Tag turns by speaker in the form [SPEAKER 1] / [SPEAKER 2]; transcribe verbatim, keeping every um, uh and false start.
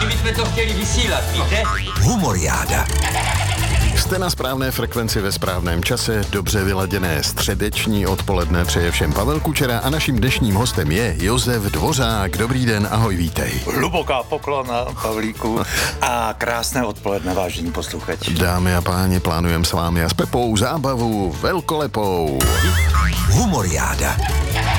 [SPEAKER 1] Kdybychom to chtěli vysílat, víte?
[SPEAKER 2] Humoriáda.
[SPEAKER 3] Jste na správné frekvenci ve správném čase, dobře vyladěné středeční odpoledne přeje všem Pavel Kučera a naším dnešním hostem je Josef Dvořák. Dobrý den, ahoj, vítej.
[SPEAKER 4] Hluboká poklona, Pavlíku, a krásné odpoledne, vážení posluchači.
[SPEAKER 3] Dámy a páni, plánujeme s vámi a s Pepou zábavu velkolepou.
[SPEAKER 2] Humoriáda.